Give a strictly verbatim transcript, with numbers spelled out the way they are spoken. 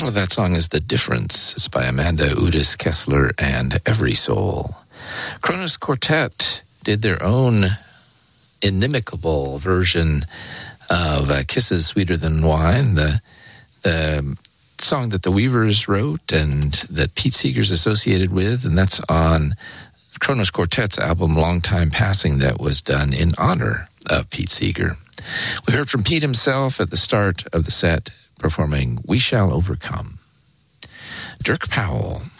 of that song is The Difference. It's by Amanda Udis Kessler and Every Soul. Kronos Quartet did their own inimicable version of uh, Kisses Sweeter Than Wine, the the song that the Weavers wrote and that Pete Seeger's associated with, and that's on Kronos Quartet's album Long Time Passing that was done in honor of Pete Seeger. We heard from Pete himself at the start of the set performing We Shall Overcome. Dirk Powell